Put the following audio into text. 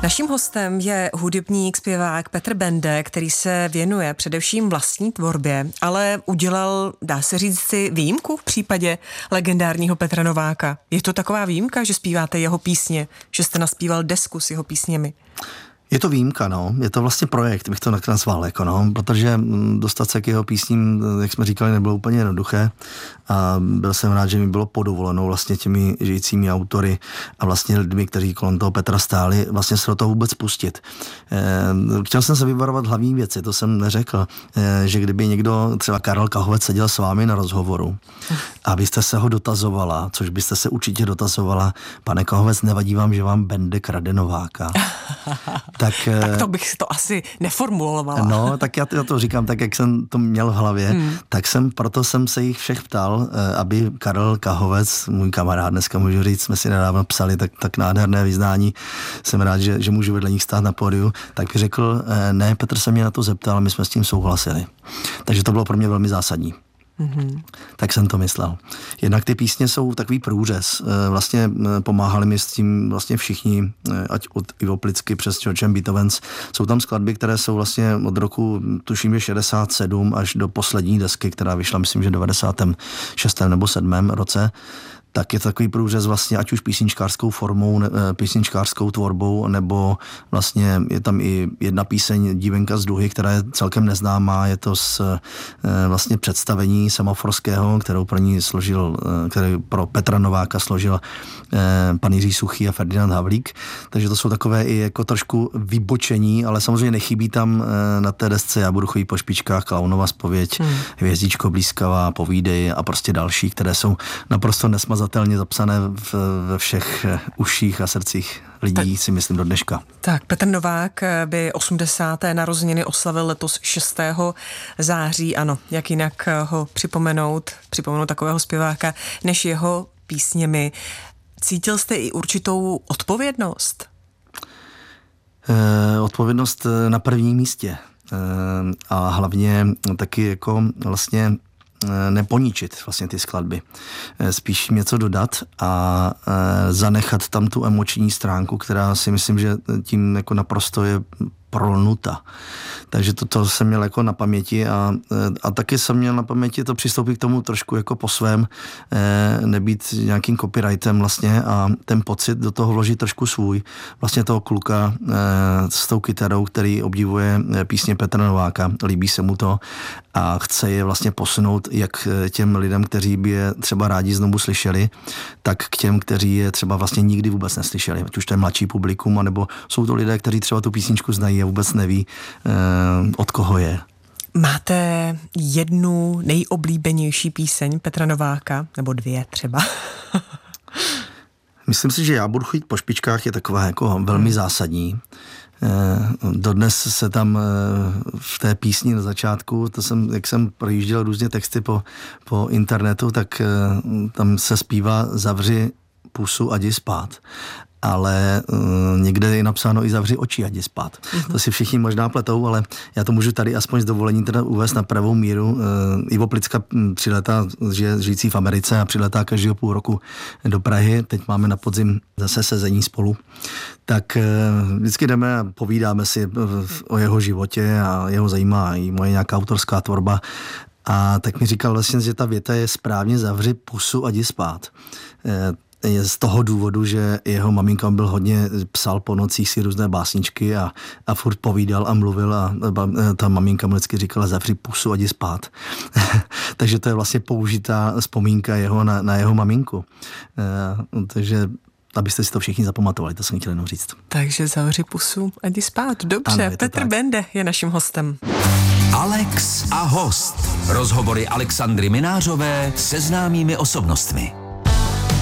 Naším hostem je hudebník, zpěvák Petr Bende, který se věnuje především vlastní tvorbě, ale udělal, dá se říct, si výjimku v případě legendárního Petra Nováka. Je to taková výjimka, že zpíváte jeho písně, že jste naspíval desku s jeho písněmi? Je to výjimka, no. Je to vlastně projekt, bych to nazval, jako no, protože dostat se k jeho písním, jak jsme říkali, nebylo úplně jednoduché a byl jsem rád, že mi bylo podovoleno vlastně těmi žijícími autory a vlastně lidmi, kteří kolem toho Petra stáli, vlastně se do toho vůbec pustit. Chtěl jsem se vyvarovat hlavní věci, to jsem neřekl, že kdyby někdo, třeba Karel Kahovec, seděl s vámi na rozhovoru a byste se ho dotazovala, což byste se určitě dotazovala, pane Kahovec, nevadí vám, že vám Bende krade Nováka? Tak to bych si to asi neformulovala. No, tak já to říkám tak, jak jsem to měl v hlavě, proto jsem se jich všech ptal, aby Karel Kahovec, můj kamarád, dneska můžu říct, jsme si nedávno psali tak nádherné vyznání, jsem rád, že můžu vedle nich stát na pódiu, tak řekl, ne, Petr se mě na to zeptal, my jsme s tím souhlasili. Takže to bylo pro mě velmi zásadní. Tak jsem to myslel. Jednak ty písně jsou takový průřez. Vlastně pomáhali mi s tím vlastně všichni, ať od Ivo Plicky přes George Beethovens. Jsou tam skladby, které jsou vlastně od roku, tuším, 67 až do poslední desky, která vyšla, myslím, že 96. nebo 7. roce. Tak je to takový průřez vlastně, ať už písničkářskou formou, písničkářskou tvorbou, nebo vlastně je tam i jedna píseň Dívenka z Duhy, která je celkem neznámá, je to z vlastně představení semaforského, kterou pro ní složil, který pro Petra Nováka složil pan Jiří Suchý a Ferdinand Havlík, takže to jsou takové i jako trošku vybočení, ale samozřejmě nechybí tam na té desce Já budu chodit po špičkách, Klaunova zpověď, Hvězdičko blízkavá, Povídej a prostě další, které jsou naprosto nesmazatelně zapsané ve všech uších a srdcích lidí, si myslím, do dneška. Tak, Petr Novák by 80. narozeniny oslavil letos 6. září, ano, jak jinak ho připomenout takového zpěváka, než jeho písněmi. Cítil jste i určitou odpovědnost? Odpovědnost na prvním místě. A hlavně taky jako vlastně neponičit vlastně ty skladby. Spíš něco dodat a zanechat tam tu emoční stránku, která si myslím, že tím jako naprosto je prolnuta. Takže to jsem měl jako na paměti a taky jsem měl na paměti to přistoupit k tomu trošku jako po svém, nebýt nějakým copyrightem vlastně a ten pocit do toho vložit trošku svůj. Vlastně toho kluka s tou kytarou, který obdivuje písně Petra Nováka, líbí se mu to a chce je vlastně posunout jak těm lidem, kteří by je třeba rádi znovu slyšeli, tak k těm, kteří je třeba vlastně nikdy vůbec neslyšeli. Ať už to je mladší publikum, anebo jsou to lidé, kteří třeba tu písničku znají a vůbec neví, od koho je. Máte jednu nejoblíbenější píseň Petra Nováka? Nebo dvě třeba? Myslím si, že Já budu chodit po špičkách je taková jako velmi zásadní. Dodnes se tam v té písni na začátku, jak jsem projížděl různě texty po internetu, tak tam se zpívá Zavři pusu a jdi spát. Ale někde je napsáno i Zavři oči a jdi spát. To si všichni možná pletou, ale já to můžu tady aspoň s dovolením teda uvést na pravou míru. Ivo Plicka přiletá, žijící v Americe a přiletá každého půl roku do Prahy. Teď máme na podzim zase sezení spolu. Tak vždycky jdeme a povídáme si o jeho životě a jeho zajímá i moje nějaká autorská tvorba. A tak mi říkal vlastně, že ta věta je správně Zavři pusu a jdi spát. Je z toho důvodu, že jeho maminka byl hodně psal po nocích si různé básničky a furt povídal a mluvil a ta maminka mu vždycky říkala Zavři pusu a jdi spát. Takže to je vlastně použitá vzpomínka na jeho maminku. Takže abyste si to všichni zapamatovali, to jsem chtěl jenom říct. Takže Zavři pusu a jdi spát. Dobře, ano, Petr Bende je naším hostem. Alex a host. Rozhovory Alexandry Minářové se známými osobnostmi.